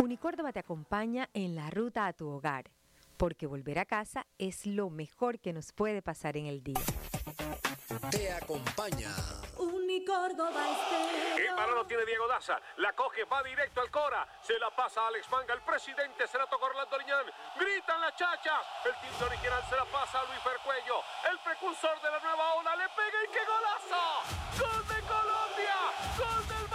Unicórdoba te acompaña en la ruta a tu hogar, porque volver a casa es lo mejor que nos puede pasar en el día. Te acompaña Unicórdoba Estéreo. El balón lo tiene Diego Daza, la coge, va directo al Cora, se la pasa a Alex Manga, el presidente se la toca Orlando Liñán, gritan las chachas, el tinte original se la pasa a Luis Fercuello, el precursor de la nueva ola, le pega y ¡qué golazo! ¡Gol de Colombia! ¡Gol